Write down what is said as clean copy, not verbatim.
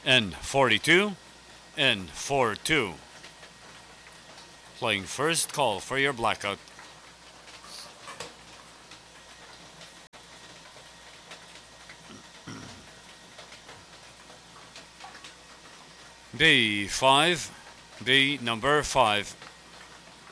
N42, N42. Playing first call for your blackout. B5, B number 5.